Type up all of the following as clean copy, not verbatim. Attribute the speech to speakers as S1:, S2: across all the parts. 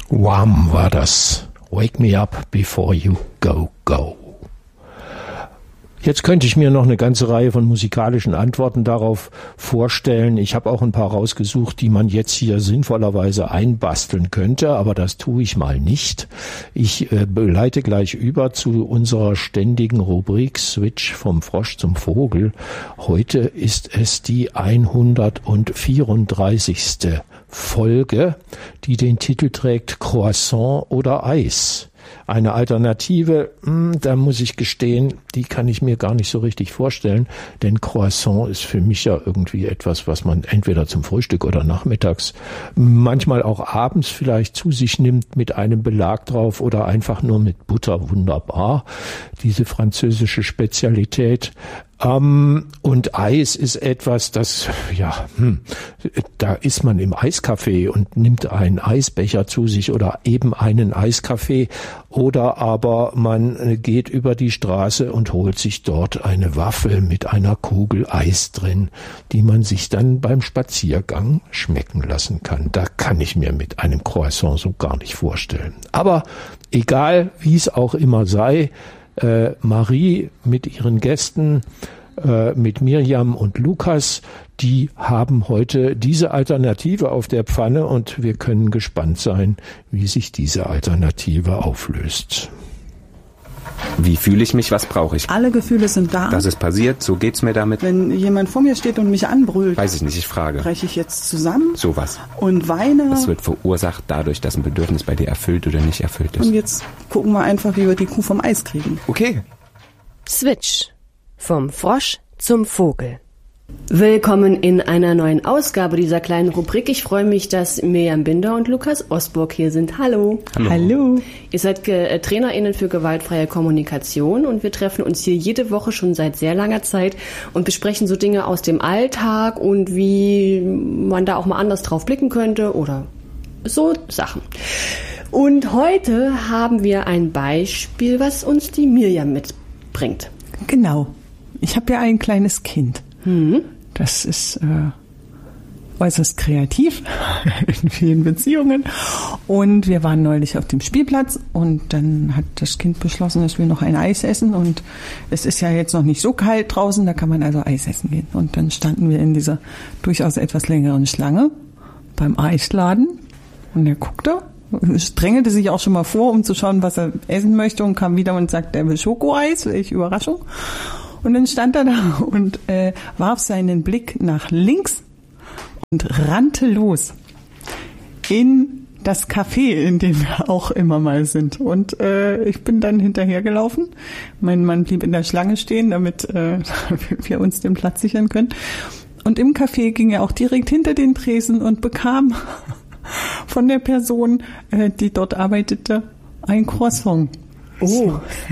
S1: Wham war das. Wake me up before you go, go. Jetzt könnte ich mir noch eine ganze Reihe von musikalischen Antworten darauf vorstellen. Ich habe auch ein paar rausgesucht, die man jetzt hier sinnvollerweise einbasteln könnte, aber das tue ich mal nicht. Ich leite gleich über zu unserer ständigen Rubrik Switch vom Frosch zum Vogel. Heute ist es die 134. Folge, die den Titel trägt Croissant oder Eis. Eine Alternative, da muss ich gestehen, die kann ich mir gar nicht so richtig vorstellen, denn Croissant ist für mich ja irgendwie etwas, was man entweder zum Frühstück oder nachmittags, manchmal auch abends vielleicht zu sich nimmt mit einem Belag drauf oder einfach nur mit Butter, wunderbar, diese französische Spezialität. Und Eis ist etwas, das, da ist man im Eiskaffee und nimmt einen Eisbecher zu sich oder eben einen Eiskaffee oder aber man geht über die Straße und holt sich dort eine Waffel mit einer Kugel Eis drin, die man sich dann beim Spaziergang schmecken lassen kann. Da kann ich mir mit einem Croissant so gar nicht vorstellen. Aber egal, wie es auch immer sei, Marie mit ihren Gästen, mit Mirjam und Lukas, die haben heute diese Alternative auf der Pfanne und wir können gespannt sein, wie sich diese Alternative auflöst.
S2: Wie fühle ich mich? Was brauche ich?
S3: Alle Gefühle sind da.
S2: Das ist passiert, so geht's mir damit.
S3: Wenn jemand vor mir steht und mich anbrüllt,
S2: weiß ich nicht, ich frage.
S3: breche ich jetzt zusammen?
S2: Sowas.
S3: Und weine?
S2: Das wird verursacht dadurch, dass ein Bedürfnis bei dir erfüllt oder nicht erfüllt ist.
S3: Und jetzt gucken wir einfach, wie wir die Kuh vom Eis kriegen.
S2: Okay.
S4: Switch. Vom Frosch zum Vogel. Willkommen in einer neuen Ausgabe dieser kleinen Rubrik. Ich freue mich, dass Mirjam Binder und Lukas Osburg hier sind. Hallo.
S3: Hallo.
S4: Ihr seid TrainerInnen für gewaltfreie Kommunikation und wir treffen uns hier jede Woche schon seit sehr langer Zeit und besprechen so Dinge aus dem Alltag und wie man da auch mal anders drauf blicken könnte oder so Sachen. Und heute haben wir ein Beispiel, was uns die Mirjam mitbringt.
S5: Genau. Ich habe ja ein kleines Kind. Das ist äußerst kreativ in vielen Beziehungen. Und wir waren neulich auf dem Spielplatz und dann hat das Kind beschlossen, dass wir noch ein Eis essen. Und es ist ja jetzt noch nicht so kalt draußen, da kann man also Eis essen gehen. Und dann standen wir in dieser durchaus etwas längeren Schlange beim Eisladen. Und er guckte, drängelte sich auch schon mal vor, um zu schauen, was er essen möchte und kam wieder und sagte, er will Schokoeis, welche Überraschung. Und dann stand er da und warf seinen Blick nach links und rannte los in das Café, in dem wir auch immer mal sind. Und ich bin dann hinterhergelaufen. Mein Mann blieb in der Schlange stehen, damit wir uns den Platz sichern können. Und im Café ging er auch direkt hinter den Tresen und bekam von der Person, die dort arbeitete, ein Croissant.
S4: Oh.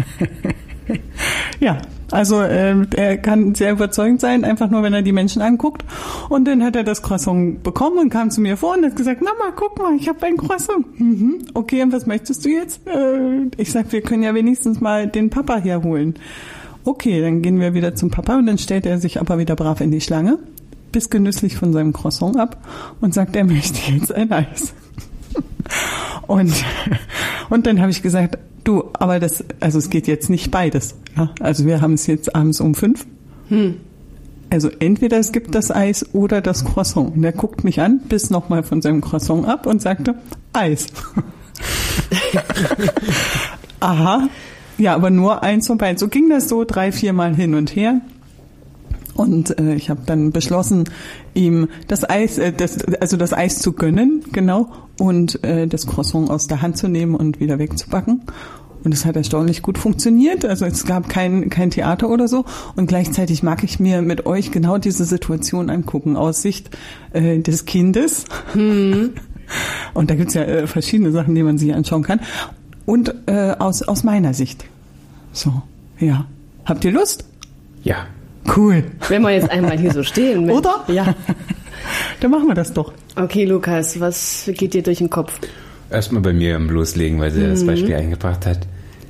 S5: Ja, also er kann sehr überzeugend sein, einfach nur, wenn er die Menschen anguckt. Und dann hat er das Croissant bekommen und kam zu mir vor und hat gesagt, Mama, guck mal, ich habe ein Croissant. Okay, und was möchtest du jetzt? Ich sag, wir können ja wenigstens mal den Papa herholen. Okay, dann gehen wir wieder zum Papa und dann stellt er sich aber wieder brav in die Schlange, biss genüsslich von seinem Croissant ab und sagt, er möchte jetzt ein Eis. Und dann habe ich gesagt, du, aber es geht jetzt nicht beides. Ja? Also wir haben es jetzt abends um 5. Also entweder es gibt das Eis oder das Croissant. Und er guckt mich an, biss nochmal von seinem Croissant ab und sagte, Eis. Aha. Ja, aber nur eins von beiden. So ging das so 3-4 Mal hin und her. Und ich habe dann beschlossen, ihm das Eis zu gönnen, genau, und das Croissant aus der Hand zu nehmen und wieder wegzubacken. Und es hat erstaunlich gut funktioniert. Also es gab kein Theater oder so. Und gleichzeitig mag ich mir mit euch genau diese Situation angucken aus Sicht des Kindes. Und da gibt's ja verschiedene Sachen, die man sich anschauen kann. Und aus meiner Sicht. So, ja. Habt ihr Lust?
S2: Ja.
S5: Cool.
S4: Wenn wir jetzt einmal hier so stehen.
S5: Oder?
S4: Ja.
S5: Dann machen wir das doch.
S4: Okay, Lukas, was geht dir durch den Kopf?
S2: Erstmal bei mir loslegen, weil sie das Beispiel eingebracht hat.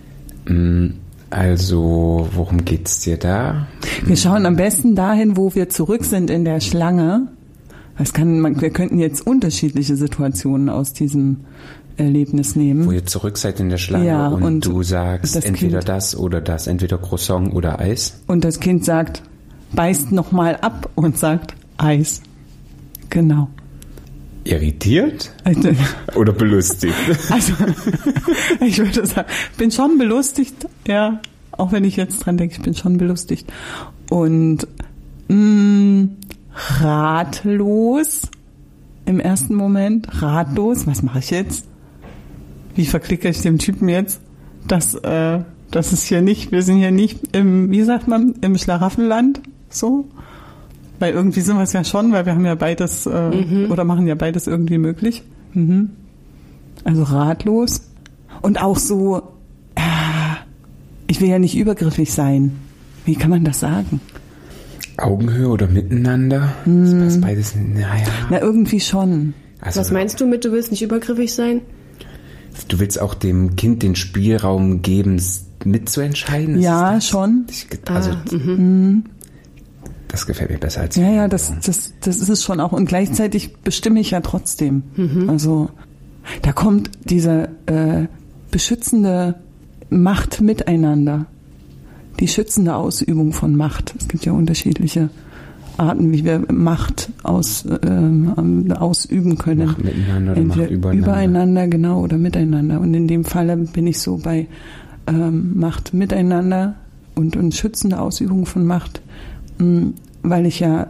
S2: Also, worum geht's dir da?
S5: Wir schauen am besten dahin, wo wir zurück sind in der Schlange. Wir könnten jetzt unterschiedliche Situationen aus diesem Erlebnis nehmen.
S2: Wo ihr zurück seid in der Schlange und du sagst entweder
S5: Kind,
S2: das oder das, entweder Croissant oder Eis.
S5: Und das Kind sagt, beißt nochmal ab und sagt Eis. Genau.
S2: Irritiert oder belustigt?
S5: Also, ich würde sagen, bin schon belustigt, ja, auch wenn ich jetzt dran denke, ich bin schon belustigt. Und ratlos im ersten Moment, ratlos, was mache ich jetzt? Wie verklicke ich dem Typen jetzt? Das ist hier nicht, wir sind hier nicht im, wie sagt man, im Schlaraffenland, so? Weil irgendwie sind wir es ja schon, weil wir haben ja beides, oder machen ja beides irgendwie möglich. Mhm. Also ratlos. Und auch so, ich will ja nicht übergriffig sein. Wie kann man das sagen?
S2: Augenhöhe oder miteinander? Das passt beides, naja.
S5: Na, irgendwie schon.
S2: Also,
S4: Was meinst du mit, du willst nicht übergriffig sein?
S2: Du willst auch dem Kind den Spielraum geben, mitzuentscheiden?
S5: Ja, schon.
S2: Das gefällt mir besser als...
S5: Ja, das ist es schon auch. Und gleichzeitig bestimme ich ja trotzdem. Also da kommt diese beschützende Macht miteinander. Die schützende Ausübung von Macht. Es gibt ja unterschiedliche Arten, wie wir Macht ausüben können.
S2: Macht miteinander oder
S5: Entweder
S2: Macht übereinander.
S5: Übereinander, genau, oder miteinander. Und in dem Falle bin ich so bei Macht miteinander und schützende Ausübung von Macht, weil ich ja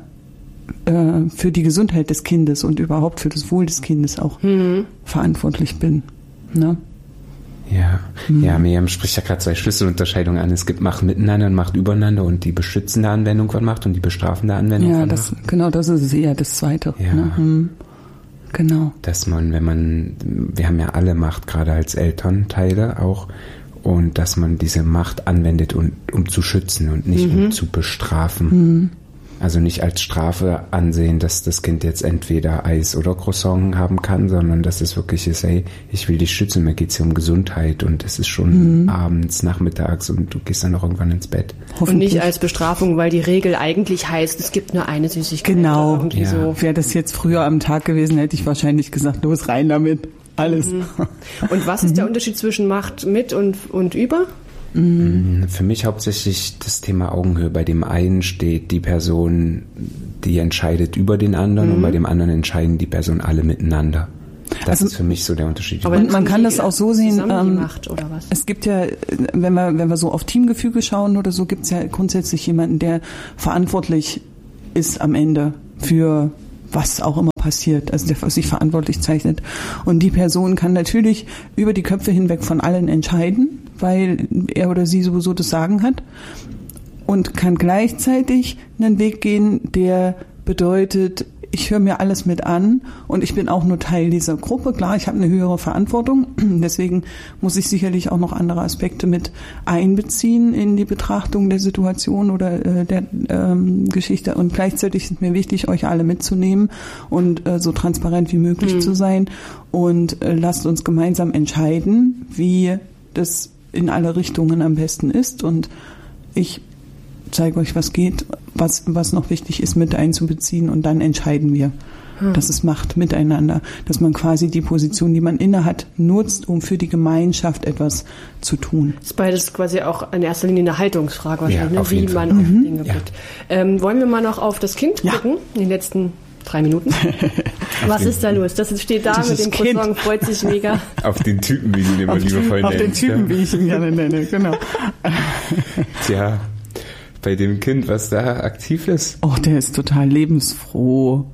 S5: für die Gesundheit des Kindes und überhaupt für das Wohl des Kindes auch verantwortlich bin. Ne?
S2: Ja, Miriam spricht ja gerade 2 Schlüsselunterscheidungen an. Es gibt Macht miteinander und Macht übereinander und die beschützende Anwendung von Macht und die bestrafende Anwendung von Macht.
S5: Genau, das ist eher das Zweite.
S2: Ja.
S5: Ne? Genau.
S2: Dass man, wir haben ja alle Macht, gerade als Elternteile auch, und dass man diese Macht anwendet, um zu schützen und nicht um zu bestrafen. Also nicht als Strafe ansehen, dass das Kind jetzt entweder Eis oder Croissant haben kann, sondern dass es wirklich ist, ey, ich will dich schützen, mir geht's hier um Gesundheit und es ist schon abends, nachmittags und du gehst dann noch irgendwann ins Bett.
S4: Und nicht als Bestrafung, weil die Regel eigentlich heißt, es gibt nur eine Süßigkeit.
S5: Genau.
S4: Irgendwie
S2: Ja.
S4: so.
S5: Wäre das jetzt früher am Tag gewesen, hätte ich wahrscheinlich gesagt, los, rein damit. Alles.
S4: Und was ist der Unterschied zwischen Macht mit und über?
S2: Für mich hauptsächlich das Thema Augenhöhe. Bei dem einen steht die Person, die entscheidet über den anderen und bei dem anderen entscheiden die Personen alle miteinander. Das ist für mich so der Unterschied.
S4: Aber
S5: Und man kann das auch so sehen,
S4: zusammen die Macht, oder was?
S5: es gibt ja, wenn wir so auf Teamgefüge schauen oder so, gibt es ja grundsätzlich jemanden, der verantwortlich ist am Ende für was auch immer passiert, also der sich verantwortlich zeichnet. Und die Person kann natürlich über die Köpfe hinweg von allen entscheiden, weil er oder sie sowieso das Sagen hat und kann gleichzeitig einen Weg gehen, der bedeutet, ich höre mir alles mit an und ich bin auch nur Teil dieser Gruppe. Klar, ich habe eine höhere Verantwortung, deswegen muss ich sicherlich auch noch andere Aspekte mit einbeziehen in die Betrachtung der Situation oder der Geschichte. Und gleichzeitig ist mir wichtig, euch alle mitzunehmen und so transparent wie möglich zu sein. Und lasst uns gemeinsam entscheiden, wie das in alle Richtungen am besten ist. Und ich zeige euch, was geht, was noch wichtig ist, mit einzubeziehen und dann entscheiden wir. Das ist Macht miteinander, dass man quasi die Position, die man innehat, nutzt, um für die Gemeinschaft etwas zu tun.
S4: Das ist beides quasi auch in erster Linie eine Haltungsfrage wahrscheinlich,
S2: Ja, auf
S4: wie
S2: jeden
S4: man
S2: Fall.
S4: auf Dinge blickt. Wollen wir mal noch auf das Kind gucken, in den letzten 3 Minuten? Was ist da los? Das steht da
S5: Dieses
S4: mit dem
S5: Kind.
S4: Croissant, freut sich mega.
S2: Auf den Typen, wie du ihn immer liebevoll
S5: Auf den
S2: nennst.
S5: Typen, wie ich ihn gerne nenne, genau.
S2: Tja, bei dem Kind, was da aktiv ist.
S5: Oh, der ist total lebensfroh,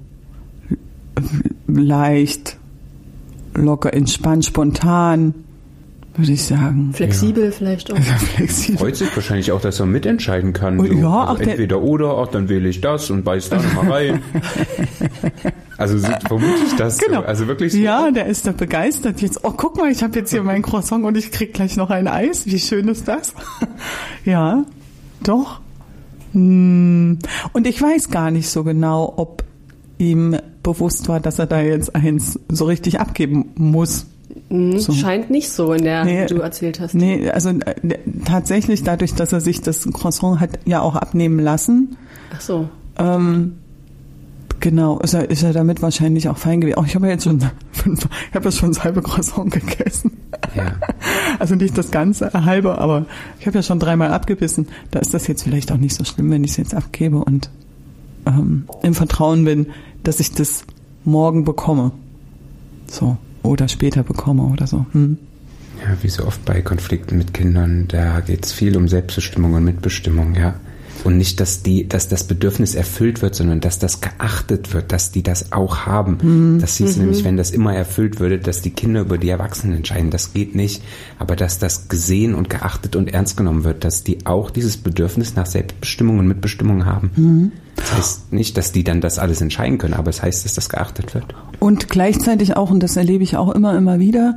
S5: leicht, locker, entspannt, spontan, würde ich sagen.
S4: Flexibel vielleicht auch.
S5: Flexibel.
S2: Freut sich wahrscheinlich auch, dass er mitentscheiden kann.
S5: Oh,
S2: So.
S5: ja,
S2: Also
S5: ach, der-
S2: entweder oder, ach, dann wähle ich das und beiß da nochmal rein. Also vermute ich das
S5: Genau.
S2: so. Also wirklich so.
S5: Ja, der ist da begeistert jetzt. Oh, guck mal, ich habe jetzt hier mein Croissant und ich krieg gleich noch ein Eis. Wie schön ist das? Ja, doch. Und ich weiß gar nicht so genau, ob ihm bewusst war, dass er da jetzt eins so richtig abgeben muss. So.
S4: Scheint nicht so, in der
S5: Nee,
S4: du erzählt hast.
S5: Nee, also tatsächlich dadurch, dass er sich das Croissant hat ja auch abnehmen lassen,
S4: Ach so.
S5: Genau, ist er damit wahrscheinlich auch fein gewesen. Auch ich habe ja jetzt schon das halbe Croissant gegessen.
S2: Ja.
S5: Also nicht das ganze halbe, aber ich habe ja schon 3-mal abgebissen. Da ist das jetzt vielleicht auch nicht so schlimm, wenn ich es jetzt abgebe und im Vertrauen bin, dass ich das morgen bekomme. So. Oder später bekomme oder so.
S2: Ja, wie so oft bei Konflikten mit Kindern, da geht es viel um Selbstbestimmung und Mitbestimmung, ja. Und nicht, dass das Bedürfnis erfüllt wird, sondern dass das geachtet wird, dass die das auch haben. Das hieß nämlich, wenn das immer erfüllt würde, dass die Kinder über die Erwachsenen entscheiden. Das geht nicht. Aber dass das gesehen und geachtet und ernst genommen wird, dass die auch dieses Bedürfnis nach Selbstbestimmung und Mitbestimmung haben. Das heißt nicht, dass die dann das alles entscheiden können, aber es heißt, dass das geachtet wird.
S5: Und gleichzeitig auch, und das erlebe ich auch immer wieder,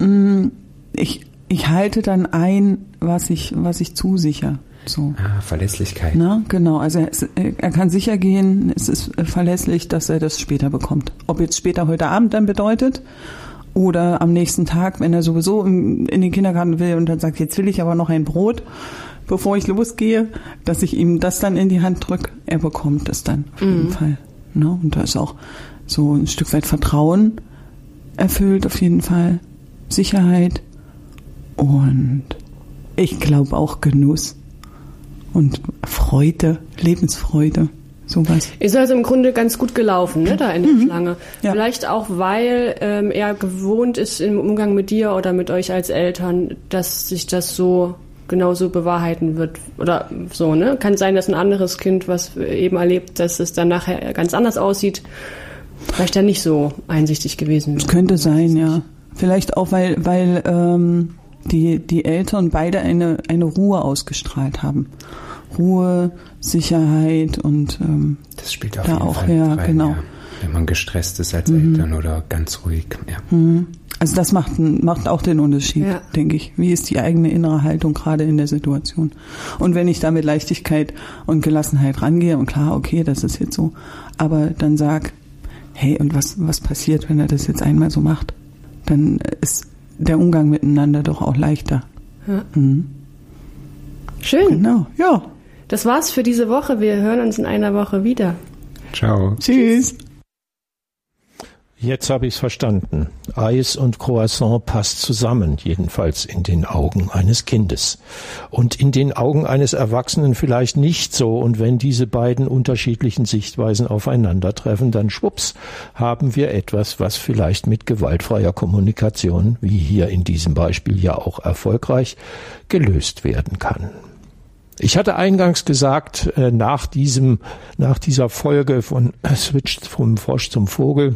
S5: ich halte dann ein, was ich zusichere. So.
S2: Verlässlichkeit.
S5: Na, genau, also er kann sicher gehen, es ist verlässlich, dass er das später bekommt. Ob jetzt später heute Abend dann bedeutet oder am nächsten Tag, wenn er sowieso in den Kindergarten will und dann sagt, jetzt will ich aber noch ein Brot, bevor ich losgehe, dass ich ihm das dann in die Hand drücke, er bekommt es dann auf jeden Fall. Na, und da ist auch so ein Stück weit Vertrauen erfüllt, auf jeden Fall, Sicherheit und ich glaube auch Genuss. Und Freude, Lebensfreude, sowas.
S4: Ist also im Grunde ganz gut gelaufen, ne, da in der Schlange. Ja. Vielleicht auch, weil er gewohnt ist im Umgang mit dir oder mit euch als Eltern, dass sich das so genauso bewahrheiten wird. Oder so, ne? Kann sein, dass ein anderes Kind, was eben erlebt, dass es dann nachher ganz anders aussieht, vielleicht dann nicht so einsichtig gewesen wäre.
S5: Könnte sein, ja. Vielleicht auch, weil die Eltern beide eine Ruhe ausgestrahlt haben. Ruhe, Sicherheit und
S2: das spielt auf
S5: da
S2: jeden
S5: auch
S2: Fall
S5: ja,
S2: rein,
S5: genau.
S2: Ja. Wenn man gestresst ist als Eltern oder ganz ruhig. Ja.
S5: Also das macht auch den Unterschied, denke ich. Wie ist die eigene innere Haltung gerade in der Situation? Und wenn ich da mit Leichtigkeit und Gelassenheit rangehe und klar, okay, das ist jetzt so, aber dann sag, hey, und was passiert, wenn er das jetzt einmal so macht? Dann ist der Umgang miteinander doch auch leichter.
S4: Ja. Schön.
S5: Genau, ja.
S4: Das war's für diese Woche. Wir hören uns in einer Woche wieder.
S2: Ciao.
S5: Tschüss.
S1: Jetzt habe ich es verstanden. Eis und Croissant passt zusammen, jedenfalls in den Augen eines Kindes. Und in den Augen eines Erwachsenen vielleicht nicht so. Und wenn diese beiden unterschiedlichen Sichtweisen aufeinandertreffen, dann schwupps, haben wir etwas, was vielleicht mit gewaltfreier Kommunikation, wie hier in diesem Beispiel ja auch erfolgreich, gelöst werden kann. Ich hatte eingangs gesagt, nach dieser Folge von Switch vom Frosch zum Vogel,